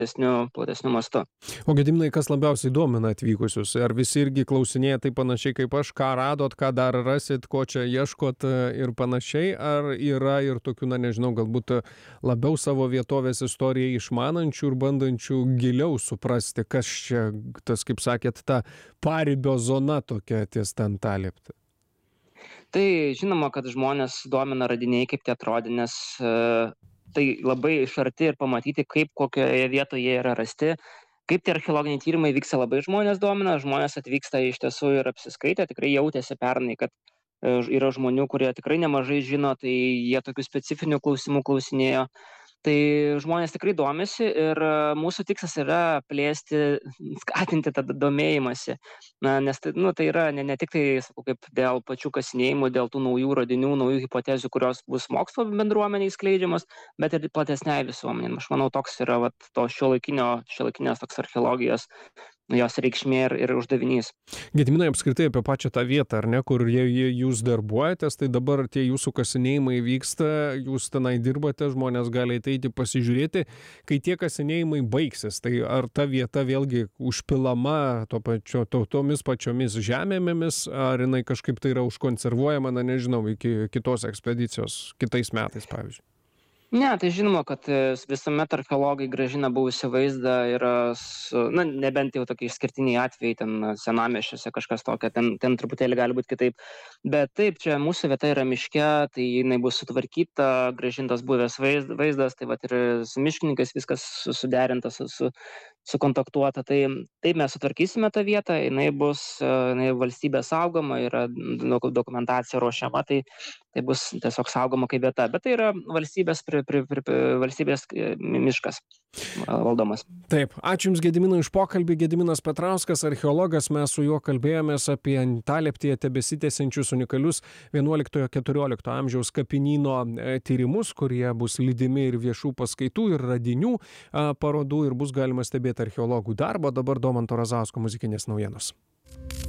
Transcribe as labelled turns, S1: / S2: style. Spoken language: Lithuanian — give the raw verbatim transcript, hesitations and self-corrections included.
S1: platesniu platesniu mastu.
S2: O Gediminai, kas labiausiai domina atvykusius? Ar visi irgi klausinėja taip panašiai kaip aš, ką radot, ką dar rasit, ko čia ieškot e, ir panašiai? Ar yra ir tokių, na nežinau, galbūt e, labiau savo vietovės istoriją išmanančių ir bandančių giliau suprasti, kas čia, tas, kaip sakėt, ta paribio zona tokia ties ten talipti?
S1: Tai žinoma, kad žmonės domina radiniai, kaip tie atrodė, nes e, tai labai iš arti ir pamatyti, kaip kokioje vietoje jie yra rasti, kaip tie archeologiniai tyrimai vyksta, labai žmonės domina. Žmonės atvyksta iš tiesų ir apsiskaitę, tikrai jautėsi pernai, kad e, yra žmonių, kurie tikrai nemažai žino, tai jie tokių specifinių klausimų klausinėjo. Tai žmonės tikrai domisi ir e, mūsų tikslas yra plėsti, skatinti tą domėjimąsi. Na, nes tai, nu, tai yra ne, ne tik tai, sakau, kaip dėl pačių kasinėjimų, dėl tų naujų radinių, naujų hipotezių, kurios bus mokslo bendruomeniai skleidžiamas, bet ir platesniai visuomenei. Aš manau, toks yra vat, to šiuolaikinio, šiuolaikinės toks archeologijos, jos reikšmė ir, ir uždavinys.
S2: Gediminai, apskritai apie pačią tą vietą, ar ne, kur jie, jie, jūs darbuojatės, tai dabar tie jūsų kasinėjimai vyksta, jūs tenai dirbate, žmonės gali ateiti pasižiūrėti, kai tie kasinėjimai baigsis, tai ar ta vieta vėlgi užpilama to pačio, to, tomis pačiomis žemėmis, ar jinai kažkaip tai yra užkonservuojama, na nežinau, iki kitos ekspedicijos, kitais metais, pavyzdžiui?
S1: Ne, tai žinoma, kad e, visuomet archeologai grąžina buvusią vaizdą ir, su, na, nebent jau tokie išskirtiniai atvejai, ten senamiesčiuose kažkas tokio, ten, ten truputėlį gali būti kitaip. Bet taip, čia mūsų vieta yra miške, tai jinai bus sutvarkyta, grąžintas buvęs vaizd, vaizdas, tai vat ir su miškininkais viskas su- suderinta, su, su, sukontaktuota. Tai taip mes sutvarkysime tą vietą, jinai bus e, jinai valstybės saugoma, yra dok- dokumentacija ruošiama, tai tai bus tiesiog saugoma kaip vieta. Bet tai yra valstybės, pri, pri, pri, pri, valstybės e, miškas e, valdomas.
S2: Taip, ačiū Jums Gediminai už pokalbį. Gediminas Petrauskas, archeologas, mes su juo kalbėjomės apie Antalieptėje tebesitęsiančius unikalius vienuoliktojo-keturioliktojo amžiaus kapinyno e, tyrimus, kurie bus lydimi ir viešų paskaitų, ir radinių a, parodų, ir bus galima stebėti archeologų darbą. Dabar Domanto Razausko muzikinės naujienos.